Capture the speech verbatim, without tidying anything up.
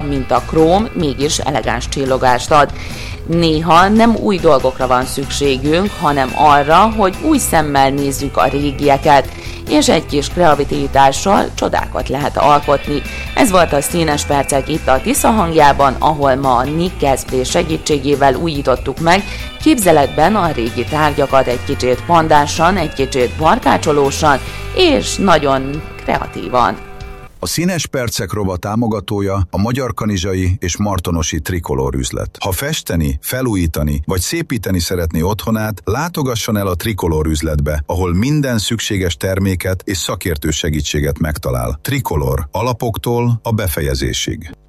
mint a króm, mégis elegáns csillogást ad. Néha nem új dolgokra van szükségünk, hanem arra, hogy új szemmel nézzük a régieket, és egy kis kreativitással csodákat lehet alkotni. Ez volt a Színes Percek itt a Tisza hangjában, ahol ma a Nick Gaspé segítségével újítottuk meg képzeletben a régi tárgyakat egy kicsit pandásan, egy kicsit barkácsolósan, és nagyon kreatívan. A Színes Percek rovat támogatója a Magyarkanizsai és Martonosi Trikolor üzlet. Ha festeni, felújítani vagy szépíteni szeretné otthonát, látogasson el a Trikolor üzletbe, ahol minden szükséges terméket és szakértő segítséget megtalál. Trikolor, alapoktól a befejezésig.